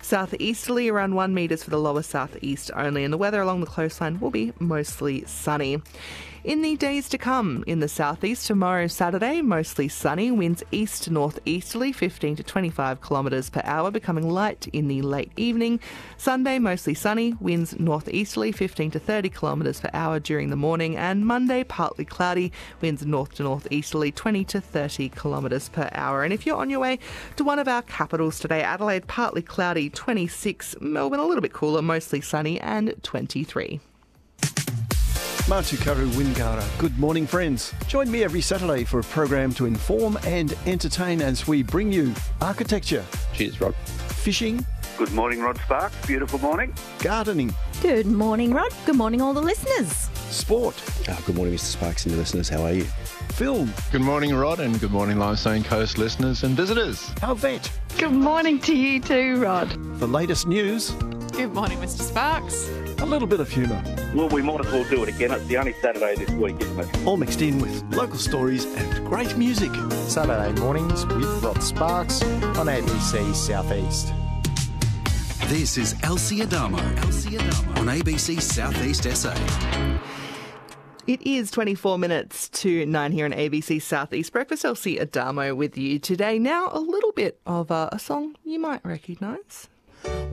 Southeasterly around 1 metres for the lower southeast only, and the weather along the coastline will be mostly sunny. In the days to come, in the southeast, tomorrow Saturday, mostly sunny, winds east to northeasterly, 15 to 25 kilometres per hour, becoming light in the late evening. Sunday, mostly sunny, winds northeasterly, 15 to 30 kilometres per hour during the morning. And Monday, partly cloudy, winds north to northeasterly, 20 to 30 kilometres per hour. And if you're on your way to one of our capitals today, Adelaide, partly cloudy, 26, Melbourne, a little bit cooler, mostly sunny, and 23. Matukaru Wingara. Good morning, friends. Join me every Saturday for a program to inform and entertain as we bring you architecture. Cheers, Rod. Fishing. Good morning, Rod Sparks. Beautiful morning. Gardening. Good morning, Rod. Good morning, all the listeners. Sport. Good morning, Mr. Sparks and your listeners. How are you? Film. Good morning, Rod, and good morning, Limestone Coast listeners and visitors. Our vet. Good morning to you too, Rod. The latest news. Good morning, Mr. Sparks. A little bit of humour. Well, we might as well do it again. It's the only Saturday this week, isn't it? All mixed in with local stories and great music. Saturday mornings with Rod Sparks on ABC Southeast. This is Elsie Adamo on ABC Southeast SA. It is 24 minutes to 9 here on ABC Southeast Breakfast. Elsie Adamo with you today. Now, a little bit of a song you might recognise.